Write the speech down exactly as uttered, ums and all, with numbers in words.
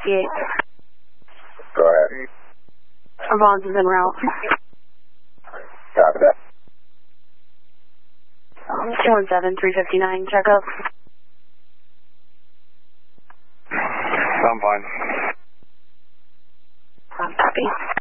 sixty-eight. Go ahead. Avance is en route. Copy that. two one seven, three fifty-nine, check up. I'm fine. Copy.